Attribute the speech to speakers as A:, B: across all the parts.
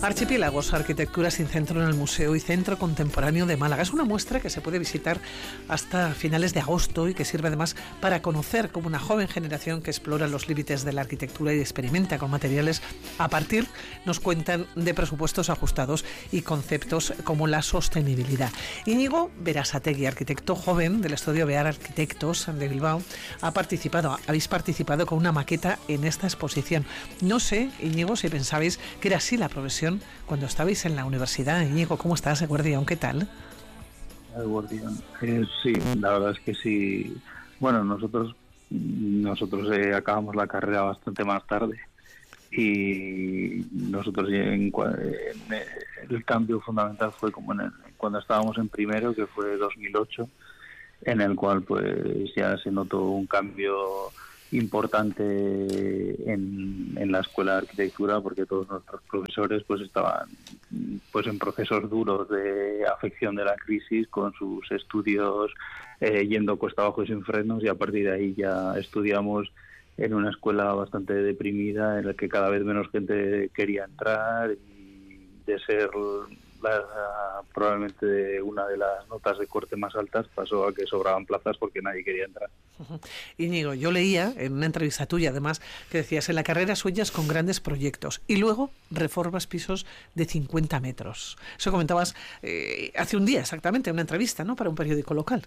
A: Archipiélagos, arquitectura sin centro en el Museo y Centro Contemporáneo de Málaga. Es una muestra que se puede visitar hasta finales de agosto y que sirve además para conocer como una joven generación que explora los límites de la arquitectura y experimenta con materiales a partir, nos cuentan, de presupuestos ajustados y conceptos como la sostenibilidad. Íñigo Berasategui, arquitecto joven del estudio Bear Arquitectos de Bilbao, habéis participado con una maqueta en esta exposición. No sé, Íñigo, si pensabais que era así la profesión cuando estabais en la universidad. Íñigo, ¿cómo estás, Eguardión? ¿Qué tal?
B: Eguardión. Sí, la verdad es que sí. Bueno, nosotros acabamos la carrera bastante más tarde y nosotros el cambio fundamental fue como cuando estábamos en primero, que fue 2008, en el cual pues ya se notó un cambio importante en la escuela de arquitectura, porque todos nuestros profesores pues estaban pues en procesos duros de afección de la crisis, con sus estudios yendo cuesta abajo y sin frenos, y a partir de ahí ya estudiamos en una escuela bastante deprimida en la que cada vez menos gente quería entrar, y de ser probablemente una de las notas de corte más altas pasó a que sobraban plazas porque nadie quería entrar.
A: Íñigo, yo leía en una entrevista tuya además que decías: en la carrera sueñas con grandes proyectos y luego reformas pisos de 50 metros. Eso comentabas hace un día exactamente en una entrevista, ¿no?, para un periódico local.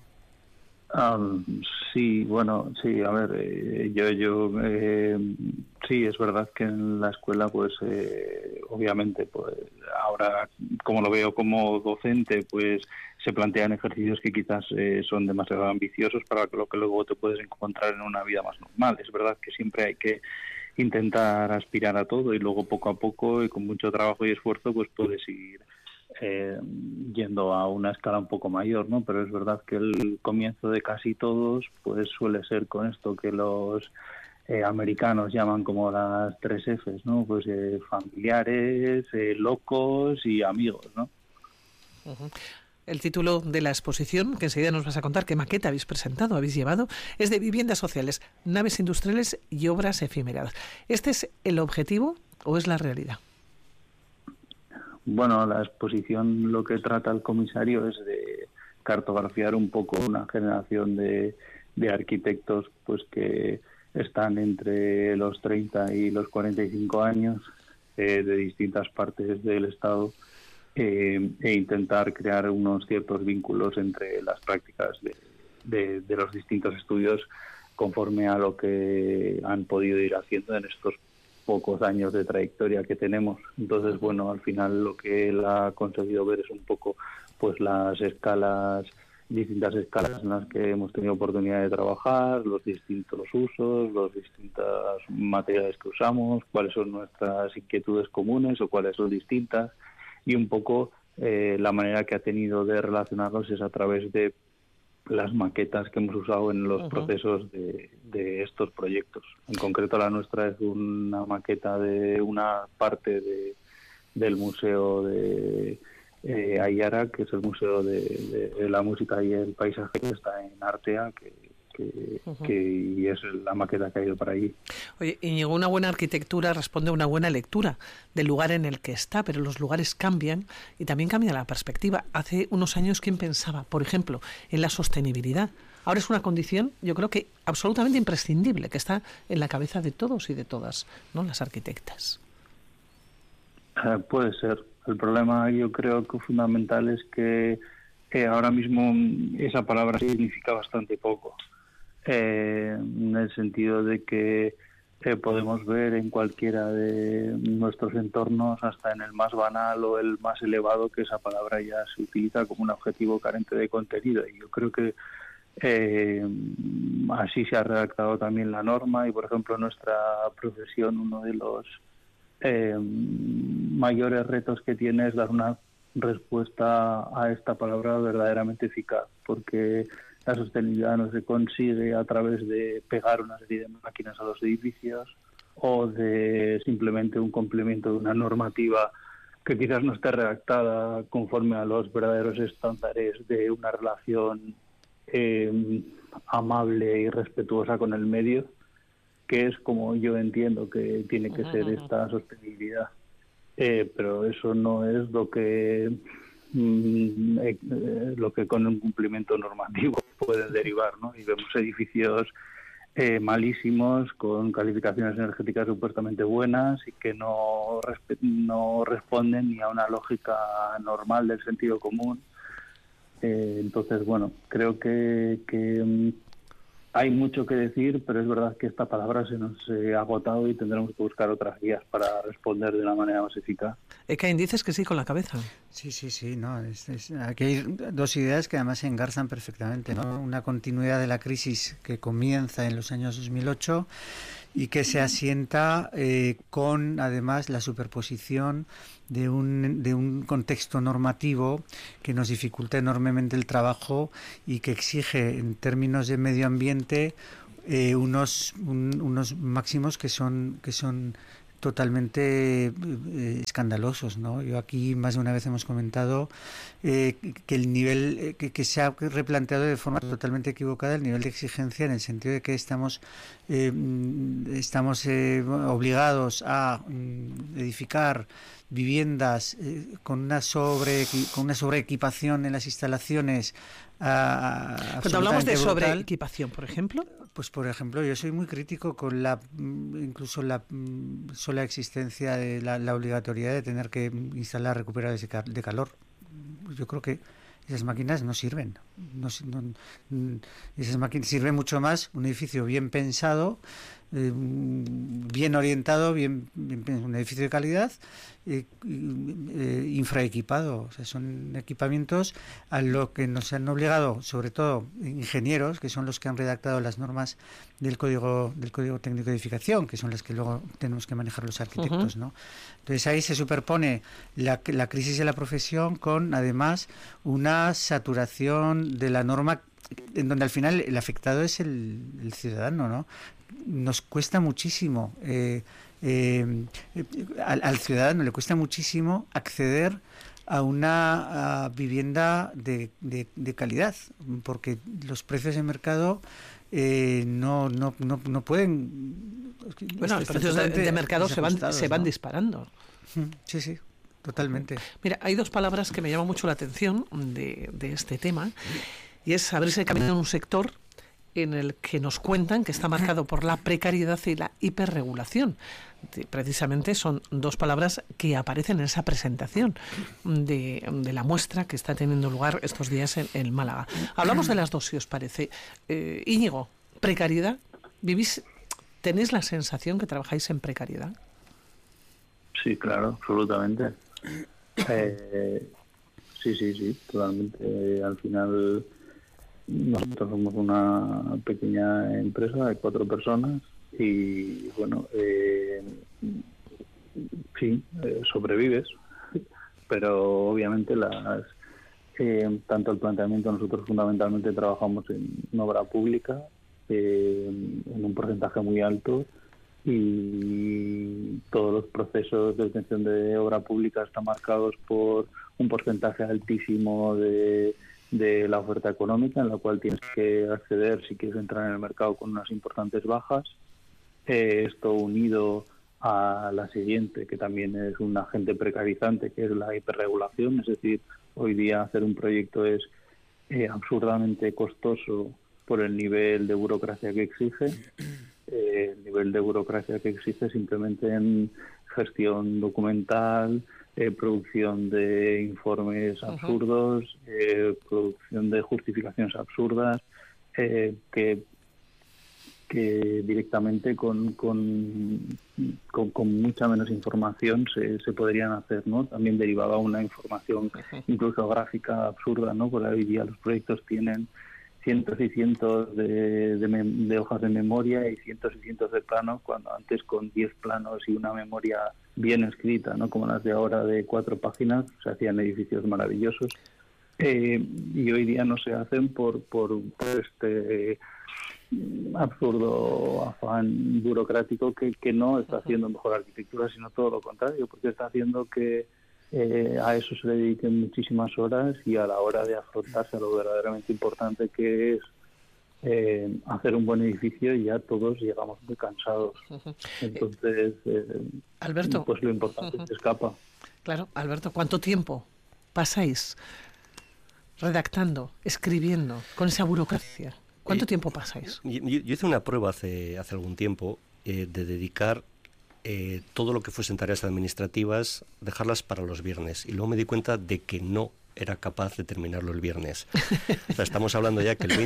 B: Sí, bueno, sí, a ver, sí, es verdad que en la escuela, pues, obviamente, pues, ahora, como lo veo como docente, pues, se plantean ejercicios que quizás son demasiado ambiciosos para lo que luego te puedes encontrar en una vida más normal. Es verdad que siempre hay que intentar aspirar a todo, y luego poco a poco y con mucho trabajo y esfuerzo, pues puedes ir yendo a una escala un poco mayor, ¿no? Pero es verdad que el comienzo de casi todos pues suele ser con esto que los americanos llaman como las 3 Fs, ¿no? Pues familiares, locos y amigos, ¿no?
A: Uh-huh. El título de la exposición, que enseguida nos vas a contar qué maqueta habéis presentado, habéis llevado, es de viviendas sociales, naves industriales y obras efímeras. ¿Este es el objetivo o es la realidad?
B: Bueno, la exposición lo que trata el comisario es de cartografiar un poco una generación de arquitectos pues que están entre los 30 y los 45 años, de distintas partes del Estado, e intentar crear unos ciertos vínculos entre las prácticas de los distintos estudios conforme a lo que han podido ir haciendo en estos pocos años de trayectoria que tenemos. Entonces, bueno, al final lo que él ha conseguido ver es un poco pues las distintas escalas en las que hemos tenido oportunidad de trabajar, los distintos usos, los distintos materiales que usamos, cuáles son nuestras inquietudes comunes o cuáles son distintas, y un poco la manera que ha tenido de relacionarlos es a través de las maquetas que hemos usado en los procesos de estos proyectos. En concreto, la nuestra es una maqueta de una parte del Museo de Ayara, que es el Museo de la Música y el Paisaje, que está en Artea, y es la maqueta que ha ido para allí.
A: Oye, y una buena arquitectura responde a una buena lectura del lugar en el que está, pero los lugares cambian y también cambia la perspectiva. Hace unos años, ¿quién pensaba, por ejemplo, en la sostenibilidad? Ahora es una condición, yo creo que absolutamente imprescindible, que está en la cabeza de todos y de todas, ¿no?, las arquitectas.
B: Puede ser. El problema, yo creo que fundamental es que ahora mismo esa palabra significa bastante poco. En el sentido de que podemos ver en cualquiera de nuestros entornos, hasta en el más banal o el más elevado, que esa palabra ya se utiliza como un adjetivo carente de contenido. Y yo creo que así se ha redactado también la norma, y por ejemplo en nuestra profesión uno de los mayores retos que tiene es dar una respuesta a esta palabra verdaderamente eficaz, porque la sostenibilidad no se consigue a través de pegar una serie de máquinas a los edificios o de simplemente un complemento de una normativa que quizás no esté redactada conforme a los verdaderos estándares de una relación amable y respetuosa con el medio, que es como yo entiendo que tiene que ser esta sostenibilidad. pero eso no es lo que con un cumplimiento normativo puede derivar, ¿no? Y vemos edificios malísimos, con calificaciones energéticas supuestamente buenas y que no responden ni a una lógica normal del sentido común. Entonces, bueno, creo que hay mucho que decir, pero es verdad que esta palabra se nos ha agotado y tendremos que buscar otras guías para responder de una manera más eficaz.
A: Ekain, dices que sí con la cabeza.
C: Sí, no, aquí hay dos ideas que además se engarzan perfectamente, ¿no? Una continuidad de la crisis que comienza en los años 2008 y que se asienta con además la superposición de un contexto normativo que nos dificulta enormemente el trabajo y que exige en términos de medio ambiente unos máximos que son totalmente escandalosos, ¿no? Yo aquí más de una vez hemos comentado que el nivel que se ha replanteado de forma totalmente equivocada el nivel de exigencia, en el sentido de que estamos obligados a edificar viviendas con una sobreequipación en las instalaciones.
A: Cuando hablamos de sobreequipación, por ejemplo.
C: Pues por ejemplo, yo soy muy crítico con incluso la sola existencia de la obligatoriedad de tener que instalar recuperadores de calor. Yo creo que esas máquinas no sirven. Esas máquinas sirven mucho más un edificio bien pensado, bien orientado, un edificio de calidad, infraequipado. O sea, son equipamientos a lo que nos han obligado, sobre todo ingenieros, que son los que han redactado las normas del Código Técnico de Edificación, que son las que luego tenemos que manejar los arquitectos, ¿no? Entonces ahí se superpone la crisis de la profesión con, además, una saturación de la norma, en donde al final el afectado es el ciudadano, ¿no? Nos cuesta muchísimo, al ciudadano le cuesta muchísimo acceder a una vivienda de calidad, porque los precios de mercado no pueden.
A: Bueno, los precios de mercado se van disparando.
C: Sí, totalmente.
A: Mira, hay dos palabras que me llaman mucho la atención de este tema, y es abrirse camino en un sector en el que nos cuentan que está marcado por la precariedad y la hiperregulación. Precisamente son dos palabras que aparecen en esa presentación de la muestra que está teniendo lugar estos días en Málaga. Hablamos de las dos, si os parece. Íñigo, precariedad. ¿Tenéis la sensación que trabajáis en precariedad?
B: Sí, claro, absolutamente. Sí, totalmente. Al final, nosotros somos una pequeña empresa de 4 personas y, bueno, sobrevives, pero obviamente tanto el planteamiento, nosotros fundamentalmente trabajamos en obra pública, en un porcentaje muy alto, y todos los procesos de obtención de obra pública están marcados por un porcentaje altísimo de la oferta económica, en la cual tienes que acceder si quieres entrar en el mercado con unas importantes bajas. Esto unido a la siguiente, que también es un agente precarizante, que es la hiperregulación. Es decir, hoy día hacer un proyecto es absurdamente costoso por el nivel de burocracia que exige. El nivel de burocracia que existe simplemente en gestión documental, producción de informes absurdos, producción de justificaciones absurdas, que directamente con mucha menos información se podrían hacer, ¿no? También derivaba una información incluso gráfica absurda, ¿no? Porque hoy día los proyectos tienen cientos y cientos de hojas de memoria y cientos de planos, cuando antes con 10 planos y una memoria bien escrita, ¿no? Como las de ahora de 4 páginas, se hacían edificios maravillosos. Y hoy día no se hacen por este absurdo afán burocrático que no está haciendo mejor arquitectura, sino todo lo contrario, porque está haciendo que a eso se le dediquen muchísimas horas, y a la hora de afrontarse a lo verdaderamente importante, que es hacer un buen edificio y ya todos llegamos muy cansados. Entonces,
A: Alberto,
B: pues lo importante es que escapa.
A: Claro, Alberto, ¿cuánto tiempo pasáis redactando, escribiendo, con esa burocracia? ¿Cuánto tiempo pasáis?
D: Yo hice una prueba hace algún tiempo de dedicar todo lo que fuesen tareas administrativas, dejarlas para los viernes. Y luego me di cuenta de que no era capaz de terminarlo el viernes. O sea, estamos hablando ya que el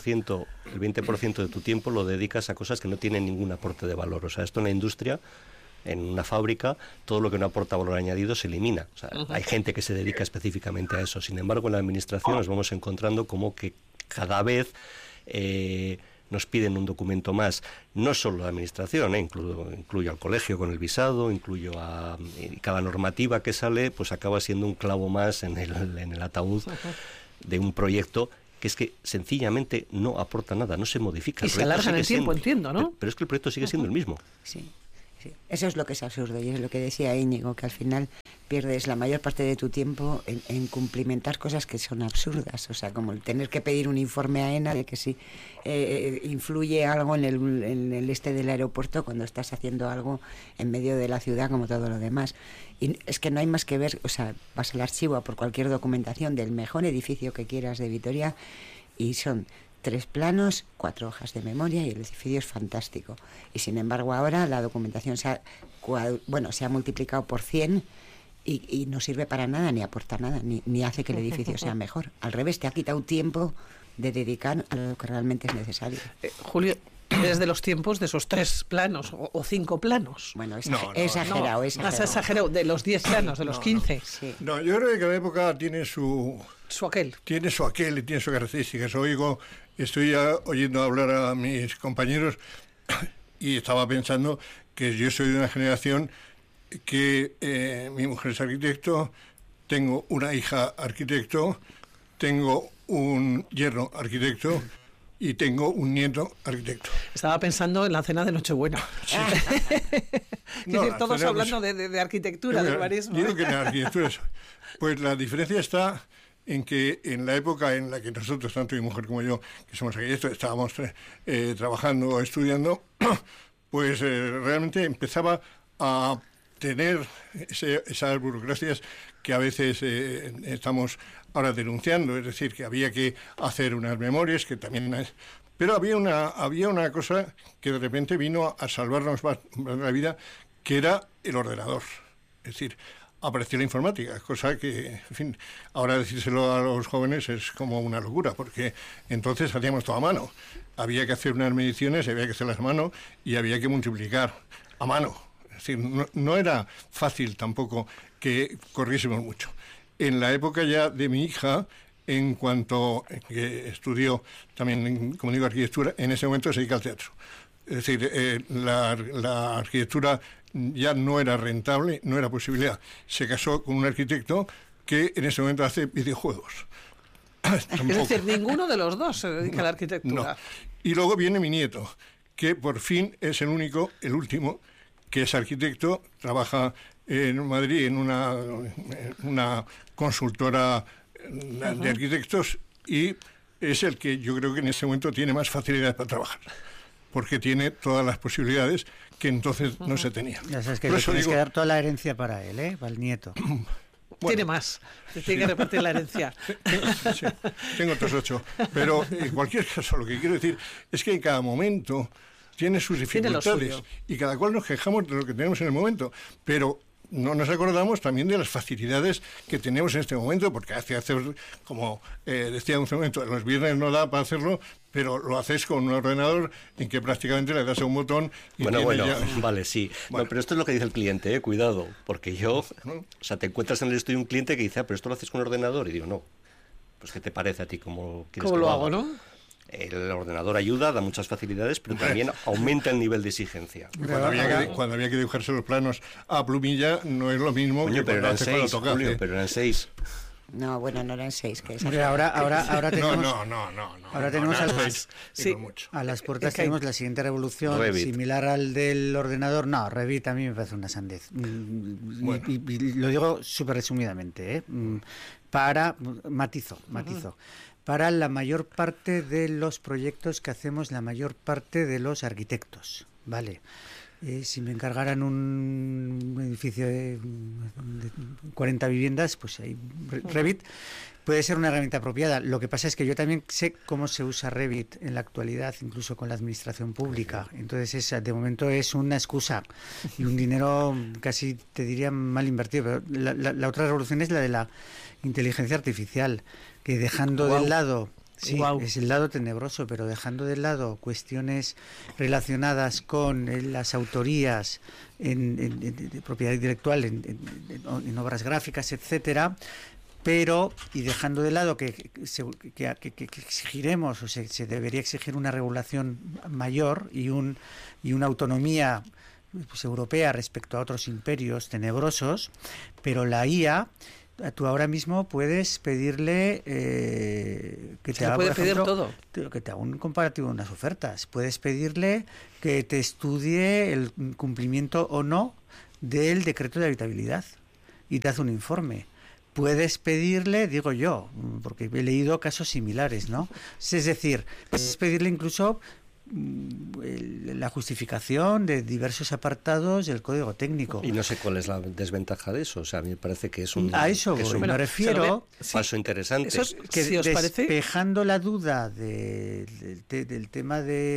D: 20% de tu tiempo lo dedicas a cosas que no tienen ningún aporte de valor. O sea, esto en la industria, en una fábrica, todo lo que no aporta valor añadido se elimina. O sea, hay gente que se dedica específicamente a eso. Sin embargo, en la administración nos vamos encontrando como que cada vez nos piden un documento más, no solo la administración, incluyo al colegio con el visado, incluyo a cada normativa que sale, pues acaba siendo un clavo más en el ataúd de un proyecto que es que sencillamente no aporta nada, no se modifica.
A: Y se alarga en el tiempo, entiendo, ¿no?
D: Pero es que el proyecto sigue siendo el mismo.
E: Sí. Eso es lo que es absurdo y es lo que decía Íñigo, que al final pierdes la mayor parte de tu tiempo en cumplimentar cosas que son absurdas, o sea, como el tener que pedir un informe a ENA de que si influye algo en el este del aeropuerto cuando estás haciendo algo en medio de la ciudad como todo lo demás. Y es que no hay más que ver, o sea, vas al archivo a por cualquier documentación del mejor edificio que quieras de Vitoria y son 3 planos, 4 hojas de memoria y el edificio es fantástico. Y sin embargo ahora la documentación se ha multiplicado por 100 y no sirve para nada, ni aporta nada, ni hace que el edificio sea mejor. Al revés, te ha quitado tiempo de dedicar a lo que realmente es necesario.
A: Julio, ¿eres de los tiempos de esos 3 planos o 5 planos?
E: Bueno, exagerado.
A: Más exagerado, de los 10 planos, de los 15.
E: Sí.
F: No, yo creo que cada época tiene su
A: aquel.
F: Tiene su aquel y tiene sus características. Estoy ya oyendo hablar a mis compañeros y estaba pensando que yo soy de una generación que mi mujer es arquitecto, tengo una hija arquitecto, tengo un yerno arquitecto y tengo un nieto arquitecto.
A: Estaba pensando en la cena de Nochebuena. Sí. Todos hablando de arquitectura, de urbanismo.
F: Digo que en la arquitectura pues la diferencia está en que en la época en la que nosotros, tanto mi mujer como yo, que somos arquitectos, estábamos trabajando o estudiando, pues realmente empezaba a tener esas burocracias que a veces estamos ahora denunciando, es decir, que había que hacer unas memorias, que también pero había una cosa que de repente vino a salvarnos la vida, que era el ordenador. Es decir, apareció la informática, cosa que, en fin, ahora decírselo a los jóvenes es como una locura, porque entonces hacíamos todo a mano. Había que hacer unas mediciones, había que hacerlas a mano y había que multiplicar a mano. Es decir, no era fácil tampoco que corriésemos mucho. En la época ya de mi hija, en cuanto que estudió también, como digo, arquitectura, en ese momento se dedica al teatro. Es decir, la arquitectura ya no era rentable, no era posibilidad. Se casó con un arquitecto que en ese momento hace videojuegos.
A: Es decir, ninguno de los dos se dedica a la arquitectura.
F: No. Y luego viene mi nieto, que por fin es el último, que es arquitecto, trabaja en Madrid en una consultora de arquitectos y es el que yo creo que en ese momento tiene más facilidades para trabajar, porque tiene todas las posibilidades que entonces no se tenían.
C: Ya sabes que le tienes que dar toda la herencia para él, para el nieto.
A: Bueno, tiene más, tiene que repartir la herencia.
F: Sí, tengo otros 8. Pero en cualquier caso, lo que quiero decir es que en cada momento tiene sus dificultades y cada cual nos quejamos de lo que tenemos en el momento, pero no nos acordamos también de las facilidades que tenemos en este momento, porque como decía en un momento, los viernes no da para hacerlo, pero lo haces con un ordenador en que prácticamente le das a un botón y
D: vale, sí. Bueno. No, pero esto es lo que dice el cliente, cuidado, porque o sea, te encuentras en el estudio un cliente que dice, pero esto lo haces con un ordenador, y digo, no, pues ¿qué te parece a ti? ¿Cómo
A: lo hago, no?
D: El ordenador ayuda, da muchas facilidades, pero también aumenta el nivel de exigencia.
F: Cuando había que dibujarse los planos a plumilla, no es lo mismo.
D: Coño, pero eran 6, Julio, pero eran 6.
E: No, bueno, no eran 6.
C: Ahora tenemos...
F: No.
C: Ahora tenemos
F: a
C: las puertas tenemos la siguiente revolución,
D: Revit.
C: Similar al del ordenador. No, Revit a mí me parece una sandez. Bueno. Y lo digo súper resumidamente, Matizo. para la mayor parte de los proyectos que hacemos la mayor parte de los arquitectos, ¿vale? Si me encargaran un edificio de 40 viviendas, pues ahí Revit puede ser una herramienta apropiada. Lo que pasa es que yo también sé cómo se usa Revit en la actualidad, incluso con la administración pública. Entonces, de momento es una excusa y un dinero casi, te diría, mal invertido. Pero la otra revolución es la de la inteligencia artificial, que dejando de lado... Sí, es el lado tenebroso, pero dejando de lado cuestiones relacionadas con las autorías de propiedad intelectual en obras gráficas, etcétera, pero y dejando de lado que exigiremos o se debería exigir una regulación mayor y una autonomía pues, europea respecto a otros imperios tenebrosos, pero la IA... Tú ahora mismo puedes pedirle que te haga, por ejemplo, todo. Que te haga un comparativo de unas ofertas. Puedes pedirle que te estudie el cumplimiento o no del decreto de habitabilidad y te hace un informe. Puedes pedirle, digo yo, porque he leído casos similares, ¿no? Es decir, puedes pedirle incluso la justificación de diversos apartados del código técnico.
D: Y no sé cuál es la desventaja de eso. O sea, a mí me parece que es un...
C: A eso me refiero...
D: Paso interesante.
C: Eso es, que si os despejando parece... la duda del tema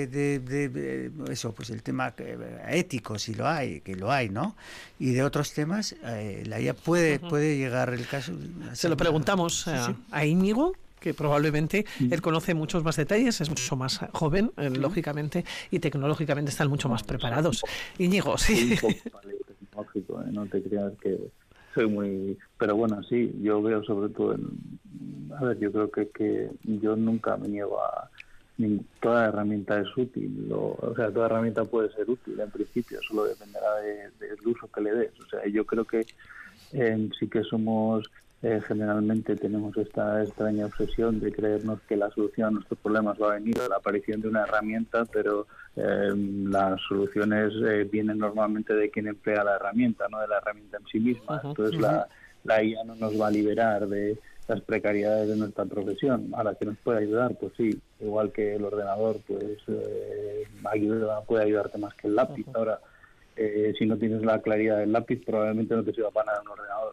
C: de eso, pues el tema ético, si lo hay, que lo hay, ¿no? Y de otros temas, la IA puede llegar el caso...
A: Se lo preguntamos a Íñigo, que probablemente él conoce muchos más detalles, es mucho más joven, lógicamente, y tecnológicamente están mucho más preparados. Íñigo, sí.
B: Un poco tecnológico, no te creas que soy muy... Pero bueno, sí, yo veo sobre todo a ver, yo creo que yo nunca me niego a... Toda herramienta es útil, o sea, toda herramienta puede ser útil en principio, solo dependerá del uso que le des. O sea, yo creo que sí que somos... generalmente tenemos esta extraña obsesión de creernos que la solución a nuestros problemas va a venir de la aparición de una herramienta, pero las soluciones vienen normalmente de quien emplea la herramienta, no de la herramienta en sí misma. Entonces la IA no nos va a liberar de las precariedades de nuestra profesión. Ahora, que nos puede ayudar, pues sí, igual que el ordenador, pues puede ayudarte más que el lápiz. Ahora, si no tienes la claridad del lápiz, probablemente no te sirva para nada un ordenador.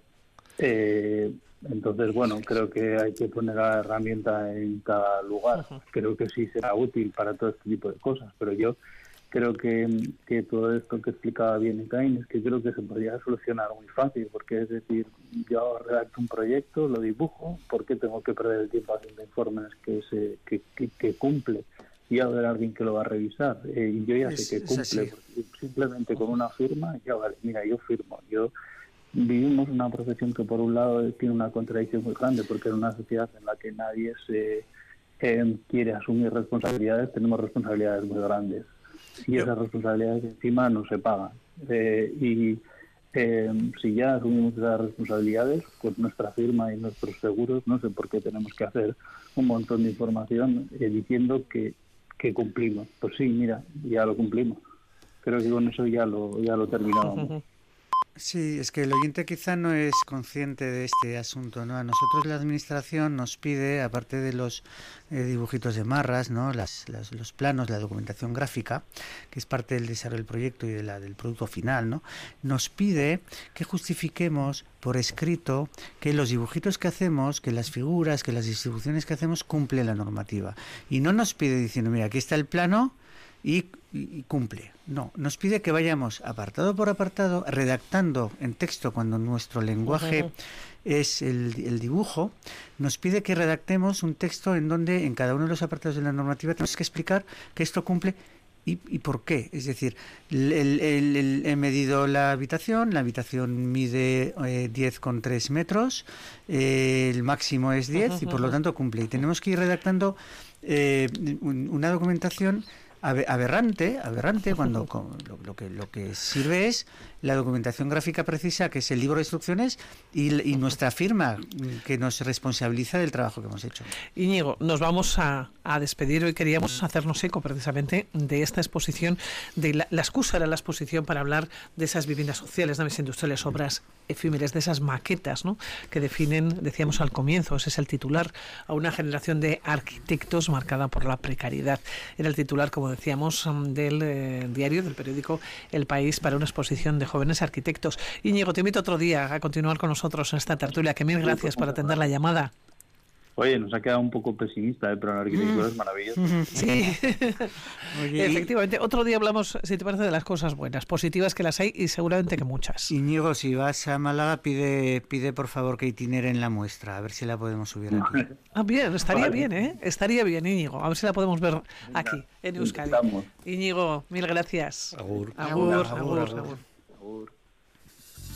B: Entonces, bueno, creo que hay que poner la herramienta en cada lugar. Creo que sí será útil para todo este tipo de cosas, pero yo creo que todo esto que explicaba bien Caín es que creo que se podría solucionar muy fácil, porque es decir, yo redacto un proyecto, lo dibujo, ¿por qué tengo que perder el tiempo haciendo informes que cumple? Y a ver a alguien que lo va a revisar, y yo ya sé que cumple, simplemente con una firma, ya vale, mira, yo firmo, vivimos una profesión que por un lado tiene una contradicción muy grande, porque en una sociedad en la que nadie quiere asumir responsabilidades, tenemos responsabilidades muy grandes y esas responsabilidades encima no se pagan, si ya asumimos esas responsabilidades con nuestra firma y nuestros seguros, no sé por qué tenemos que hacer un montón de información diciendo que cumplimos. Pues sí, mira, ya lo cumplimos. Creo que con eso ya lo terminábamos.
C: Sí, es que el oyente quizá no es consciente de este asunto, ¿no? A nosotros la administración nos pide, aparte de los dibujitos de marras, ¿no? Los planos, la documentación gráfica, que es parte del desarrollo del proyecto y del producto final, ¿no? Nos pide que justifiquemos por escrito que los dibujitos que hacemos, que las figuras, que las distribuciones que hacemos cumplen la normativa. Y no nos pide diciendo, mira, aquí está el plano y cumple. No, nos pide que vayamos apartado por apartado, redactando en texto cuando nuestro lenguaje es el dibujo, nos pide que redactemos un texto en donde en cada uno de los apartados de la normativa tenemos que explicar que esto cumple y por qué. Es decir, he medido la habitación mide 10,3 metros, el máximo es 10 y por lo tanto cumple. Y tenemos que ir redactando una documentación aberrante cuando lo que sirve es la documentación gráfica precisa, que es el libro de instrucciones, y nuestra firma, que nos responsabiliza del trabajo que hemos hecho.
A: Íñigo, nos vamos a despedir. Hoy queríamos hacernos eco precisamente de esta exposición, de la excusa era la exposición para hablar de esas viviendas sociales, naves industriales, obras efímeras, de esas maquetas, ¿no?, que definen, decíamos al comienzo, ese es el titular, a una generación de arquitectos marcada por la precariedad. Era el titular, como decíamos, del diario, del periódico El País, para una exposición de jóvenes arquitectos. Íñigo, te invito otro día a continuar con nosotros en esta tertulia, que mil gracias por atender la llamada.
B: Oye, nos ha quedado un poco pesimista, pero la arquitectura es maravillosa.
A: Sí, oye, efectivamente. Otro día hablamos, si te parece, de las cosas buenas, positivas, que las hay y seguramente que muchas.
C: Íñigo, si vas a Málaga, pide por favor que itinere en la muestra, a ver si la podemos subir aquí.
A: Bien, estaría bien, ¿eh? Estaría bien, Íñigo. A ver si la podemos ver aquí, en Euskadi. Íñigo, mil gracias.
D: Agur.
A: Agur.